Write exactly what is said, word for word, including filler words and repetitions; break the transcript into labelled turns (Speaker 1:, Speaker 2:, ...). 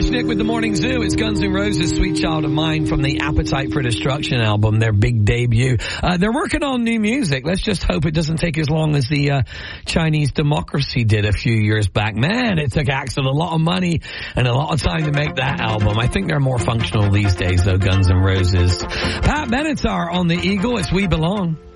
Speaker 1: Nick with the Morning Zoo. It's Guns N' Roses' Sweet Child of Mine from the Appetite for Destruction album, their big debut. Uh, they're working on new music. Let's just hope it doesn't take as long as the uh, Chinese Democracy did a few years back. Man, it took Axl a lot of money and a lot of time to make that album. I think they're more functional these days, though, Guns N' Roses. Pat Benatar on the Eagle. It's We Belong.